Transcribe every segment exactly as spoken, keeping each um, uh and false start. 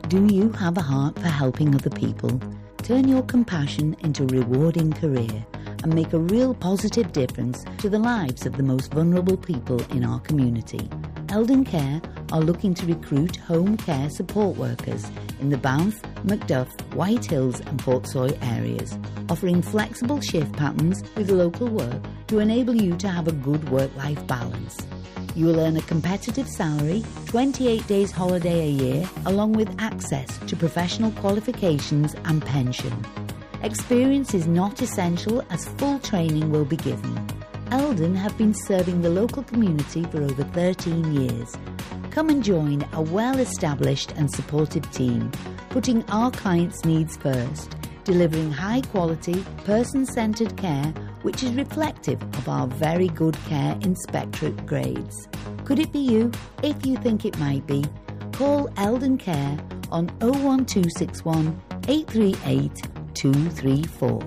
Do you have a heart for helping other people? Turn your compassion into a rewarding career and make a real positive difference to the lives of the most vulnerable people in our community. Eldon Care are looking to recruit home care support workers in the Banff, Macduff, White Hills and Portsoy areas, offering flexible shift patterns with local work to enable you to have a good work-life balance. You will earn a competitive salary, twenty-eight days holiday a year, along with access to professional qualifications and pension. Experience is not essential as full training will be given. Eldon have been serving the local community for over thirteen years. Come and join a well-established and supportive team, putting our clients' needs first, delivering high-quality, person-centred care which is reflective of our very good care inspectorate grades. Could it be you? If you think it might be, call Eldon Care on oh one two six one, eight three eight, two three four.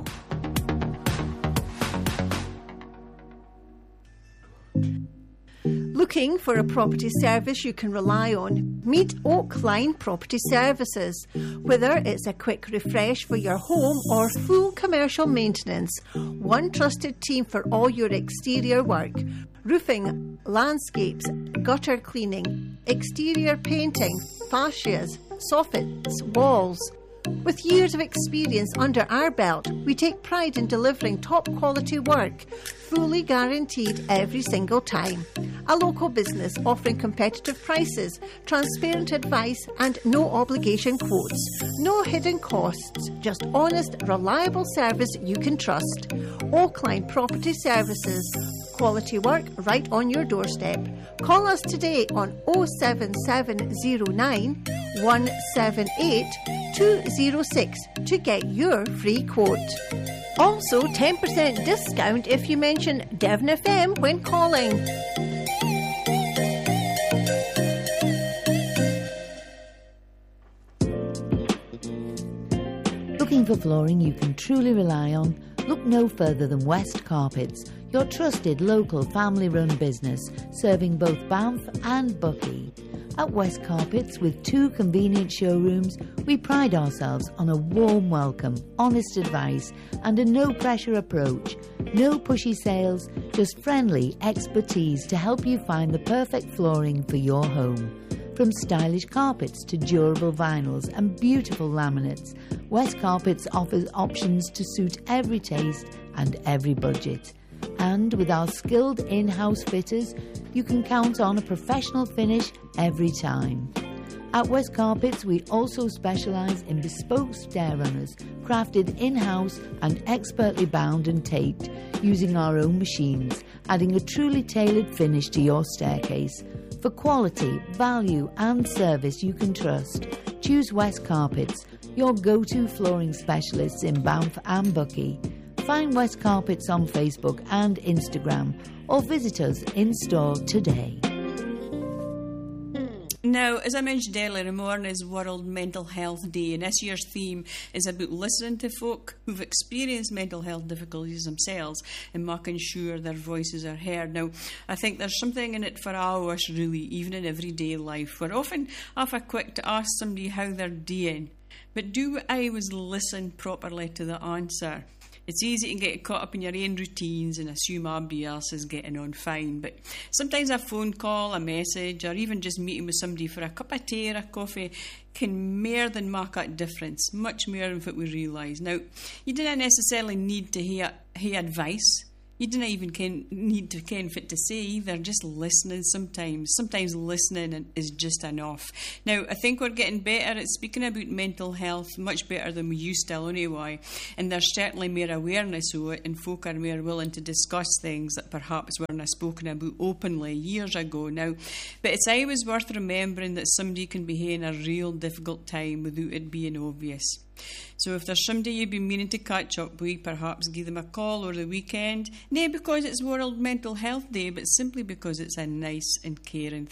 Looking for a property service you can rely on? Meet Oakline Property Services. Whether it's a quick refresh for your home or full commercial maintenance, one trusted team for all your exterior work. Roofing, landscapes, gutter cleaning, exterior painting, fascias, soffits, walls. With years of experience under our belt, we take pride in delivering top quality work, fully guaranteed every single time. A local business offering competitive prices, transparent advice and no obligation quotes. No hidden costs, just honest, reliable service you can trust. Oakline Property Services. Quality work right on your doorstep. Call us today on oh seven seven oh nine, one seven eight, two oh six to get your free quote. Also, ten percent discount if you mention Devon F M when calling. Looking for flooring you can truly rely on? Look no further than West Carpets, your trusted local family-run business serving both Banff and Buckie. At West Carpets, with two convenient showrooms, we pride ourselves on a warm welcome, honest advice and a no-pressure approach. No pushy sales, just friendly expertise to help you find the perfect flooring for your home. From stylish carpets to durable vinyls and beautiful laminates, West Carpets offers options to suit every taste and every budget. And with our skilled in-house fitters, you can count on a professional finish every time. At West Carpets, we also specialise in bespoke stair runners, crafted in-house and expertly bound and taped, using our own machines, adding a truly tailored finish to your staircase. For quality, value and service you can trust, choose West Carpets, your go-to flooring specialists in Banff and Buckie. Find West Carpets on Facebook and Instagram or visit us in store today. Now, as I mentioned earlier, tomorrow is World Mental Health Day, and this year's theme is about listening to folk who've experienced mental health difficulties themselves and making sure their voices are heard. Now, I think there's something in it for all of us, really, even in everyday life. We're often awful quick to ask somebody how they're doing, but do I always listen properly to the answer? It's easy to get caught up in your own routines and assume everybody else is getting on fine. But sometimes a phone call, a message, or even just meeting with somebody for a cup of tea or a coffee can more than make a difference, much more than what we realise. Now, you don't necessarily need to hear, hear advice. You don't even can, need to ken fit to say either, just listening sometimes. Sometimes listening is just enough. Now, I think we're getting better at speaking about mental health, much better than we used to anyway, and there's certainly more awareness of it, and folk are more willing to discuss things that perhaps weren't spoken about openly years ago now. But it's always worth remembering that somebody can be having a real difficult time without it being obvious. So if there's somebody you've been meaning to catch up with, perhaps give them a call over the weekend, not because it's World Mental Health Day, but simply because it's a nice and caring